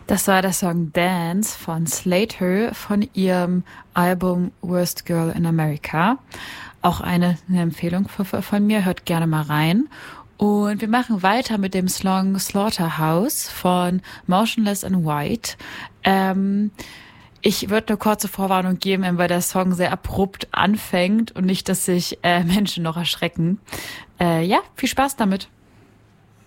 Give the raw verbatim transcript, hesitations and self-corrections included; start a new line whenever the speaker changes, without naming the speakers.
Das war der Song Dance von Slater von ihrem Album Worst Girl in America. Auch eine, eine Empfehlung von, von mir, hört gerne mal rein. Und wir machen weiter mit dem Song Slaughterhouse von Motionless in White. Ähm, ich würde eine kurze Vorwarnung geben, weil der Song sehr abrupt anfängt und nicht, dass sich äh, Menschen noch erschrecken. Äh, ja, viel Spaß damit.